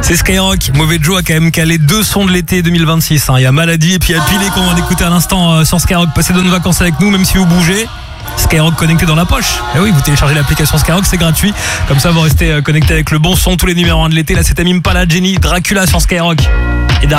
C'est Skyrock. Mauvais Joe a quand même calé 2 sons de l'été 2026. Il y a Maladie et puis il y a Pilé qu'on va écouter à l'instant sur Skyrock. Passez de bonnes vacances avec nous, même si vous bougez. Skyrock connecté dans la poche. Et oui, vous téléchargez l'application Skyrock, c'est gratuit. Comme ça, vous restez connecté avec le bon son, tous les numéros 1 de l'été. Là, c'est Tamim Pala, Jenny, Dracula sur Skyrock. Et derrière